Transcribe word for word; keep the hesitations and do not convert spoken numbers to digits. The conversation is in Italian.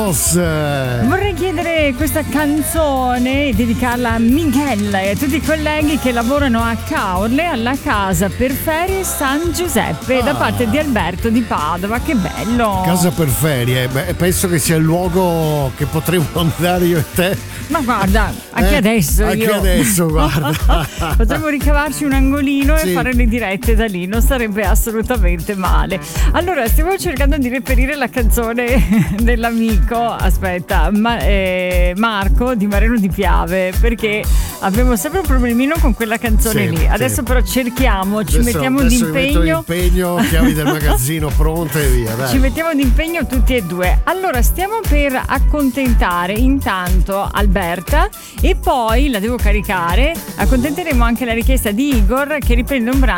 Carlos. Vorrei chiedere questa canzone e dedicarla a Miguel e a tutti i colleghi che lavorano a Caorle alla Casa per Ferie San Giuseppe, ah. da parte di Alberto di Padova. Che bello! Casa per Ferie, beh, penso che sia il luogo che potremmo andare io e te. Ma guarda, anche eh, adesso anche io. adesso guarda potremmo ricavarci un angolino sì. e fare le dirette da lì, non sarebbe assolutamente male. Allora, stiamo cercando di reperire la canzone dell'amico, aspetta, ma, eh, Marco di Mareno di Piave, perché abbiamo sempre un problemino con quella canzone sì, lì. Adesso sì. però cerchiamo, ci adesso, mettiamo adesso d'impegno. impegno, chiavi del magazzino pronte e via, dai. Ci mettiamo d'impegno tutti e due. Allora, stiamo per accontentare intanto Alberta e poi la devo caricare. Accontenteremo anche la richiesta di Igor che riprende un brano